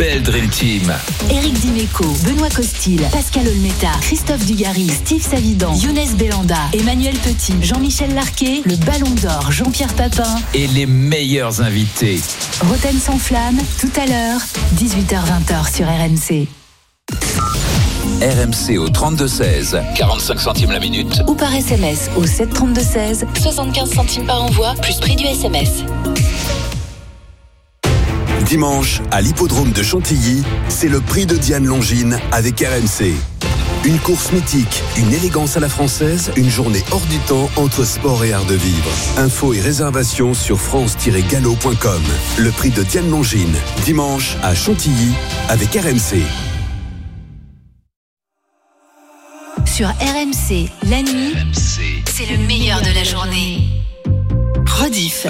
belle Dream Team. Éric Dimeco, Benoît Costil, Pascal Olmeta, Christophe Dugarry, Steve Savidan, Younes Belanda, Emmanuel Petit, Jean-Michel Larquet, le Ballon d'Or, Jean-Pierre Papin et les meilleurs invités. Roten sans flamme, tout à l'heure, 18h-20h sur RMC. RMC au 32-16, 45 centimes la minute. Ou par SMS au 732-16, 75 centimes par envoi, plus prix du SMS. Dimanche, à l'hippodrome de Chantilly, c'est le prix de Diane Longines avec RMC. Une course mythique, une élégance à la française, une journée hors du temps entre sport et art de vivre. Infos et réservations sur france-gallo.com. Le prix de Diane Longines, dimanche à Chantilly avec RMC. Sur RMC, la nuit, c'est le meilleur de la journée. Rediff.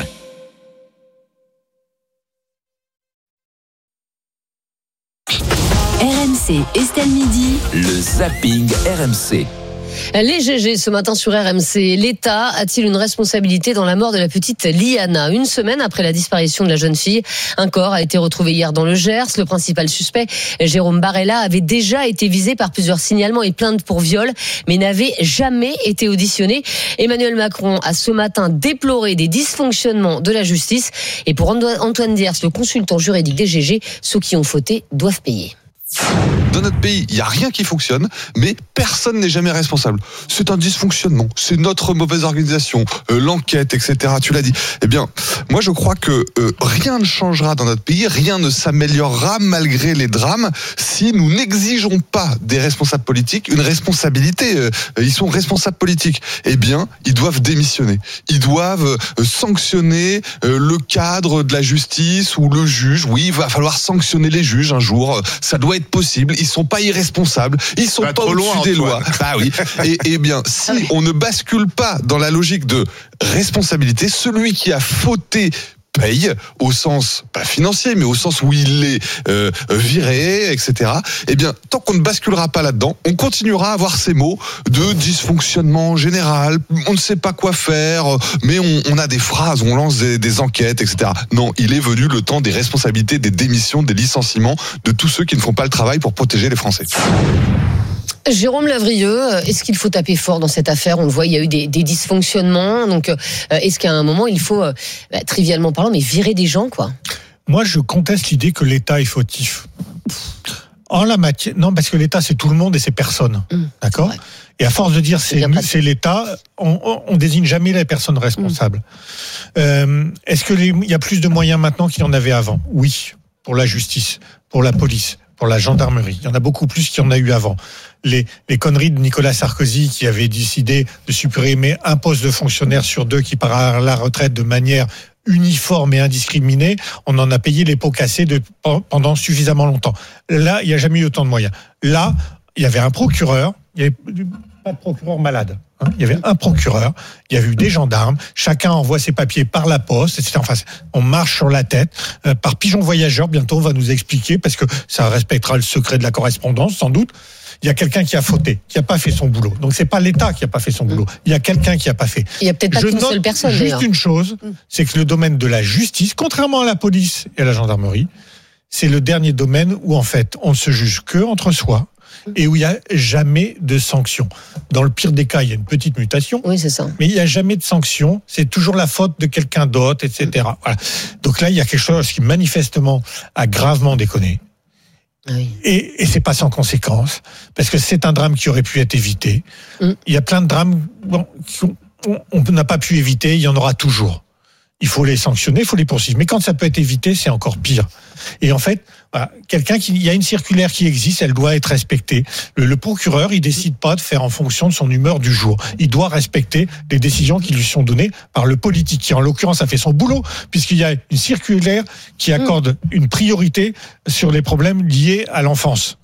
RMC, Estelle Midi. Le zapping RMC. Les GG ce matin sur RMC. L'État a-t-il une responsabilité dans la mort de la petite Liana ? Une semaine après la disparition de la jeune fille, un corps a été retrouvé hier dans le Gers. Le principal suspect, Jérôme Barella, avait déjà été visé par plusieurs signalements et plaintes pour viol, mais n'avait jamais été auditionné. Emmanuel Macron a ce matin déploré des dysfonctionnements de la justice. Et pour Antoine Diers, le consultant juridique des GG, ceux qui ont fauté doivent payer. Dans notre pays, il n'y a rien qui fonctionne, mais personne n'est jamais responsable. C'est un dysfonctionnement, c'est notre mauvaise organisation, l'enquête, etc. Tu l'as dit. Eh bien, moi je crois que rien ne changera dans notre pays, rien ne s'améliorera malgré les drames si nous n'exigeons pas des responsables politiques une responsabilité. Ils sont responsables politiques. Eh bien, ils doivent démissionner. Ils doivent sanctionner le cadre de la justice ou le juge. Oui, il va falloir sanctionner les juges un jour. Ça doit être possible. Ils sont pas irresponsables. Ils sont pas au-dessus des lois. Ah oui. Et bien, si on ne bascule pas dans la logique de responsabilité, celui qui a fauté paye au sens pas financier mais au sens où il est viré, etc. Eh bien, tant qu'on ne basculera pas là-dedans, on continuera à avoir ces mots de dysfonctionnement général, on ne sait pas quoi faire, mais on a des phrases, on lance des enquêtes, etc. Non, il est venu le temps des responsabilités, des démissions, des licenciements de tous ceux qui ne font pas le travail pour protéger les Français. Jérôme Lavrieux, est-ce qu'il faut taper fort dans cette affaire ? On le voit, il y a eu des dysfonctionnements. Donc, est-ce qu'à un moment, il faut, trivialement parlant, mais virer des gens, quoi ? Moi, je conteste l'idée que l'État est fautif. En la matière, non, parce que l'État, c'est tout le monde et c'est personne. D'accord ? Ouais. Et à force de dire c'est l'État, on désigne jamais les personnes responsables. Est-ce qu'il y a plus de moyens maintenant qu'il y en avait avant ? Oui, pour la justice, pour la police, pour la gendarmerie. Il y en a beaucoup plus qu'il y en a eu avant. Les conneries de Nicolas Sarkozy qui avait décidé de supprimer un poste de fonctionnaire sur 2 qui part à la retraite de manière uniforme et indiscriminée, on en a payé les pots cassés pendant suffisamment longtemps. Là, il n'y a jamais eu autant de moyens. Là, il y avait un procureur, il n'y avait pas de procureur malade. Il y avait un procureur, il y avait eu des gendarmes, chacun envoie ses papiers par la poste, etc. Enfin, on marche sur la tête. Par pigeon voyageur, bientôt on va nous expliquer, parce que ça respectera le secret de la correspondance, sans doute. Il y a quelqu'un qui a fauté, qui n'a pas fait son boulot. Donc c'est pas l'État qui n'a pas fait son boulot. Il y a quelqu'un qui n'a pas fait. Il y a peut-être pas qu'une seule personne. Juste d'ailleurs. Une chose, c'est que le domaine de la justice, contrairement à la police et à la gendarmerie, c'est le dernier domaine où en fait on ne se juge que entre soi. Et où il n'y a jamais de sanction. Dans le pire des cas, il y a une petite mutation. Oui, c'est ça. Mais il n'y a jamais de sanction. C'est toujours la faute de quelqu'un d'autre, etc. Voilà. Donc là, il y a quelque chose qui manifestement a gravement déconné. Oui. Et c'est pas sans conséquence. Parce que c'est un drame qui aurait pu être évité. Il y a plein de drames qu'on n'a pas pu éviter. Il y en aura toujours. Il faut les sanctionner, il faut les poursuivre. Mais quand ça peut être évité, c'est encore pire. Et en fait, voilà, il y a une circulaire qui existe, elle doit être respectée. Le procureur, il décide pas de faire en fonction de son humeur du jour. Il doit respecter les décisions qui lui sont données par le politique, qui en l'occurrence a fait son boulot, puisqu'il y a une circulaire qui accorde une priorité sur les problèmes liés à l'enfance.